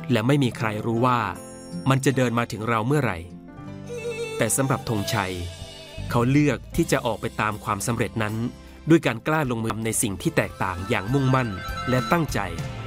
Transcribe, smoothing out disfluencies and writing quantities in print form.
และไม่มีใครรู้ว่ามันจะเดินมาถึงเราเมื่อไหร่แต่สำหรับธงชัยเขาเลือกที่จะออกไปตามความสำเร็จนั้นด้วยการกล้าลงมือในสิ่งที่แตกต่างอย่างมุ่งมั่นและตั้งใจ